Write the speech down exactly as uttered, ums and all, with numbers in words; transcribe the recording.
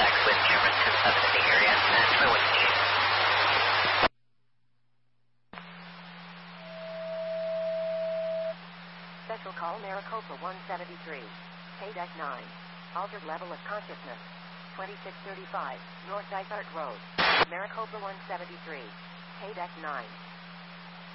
contact with German two seven in the area. That's the way. Special call Maricopa one seventy-three. K nine. Altered level of consciousness. twenty-six thirty-five North Dysart Road. Maricopa one seventy-three. K nine.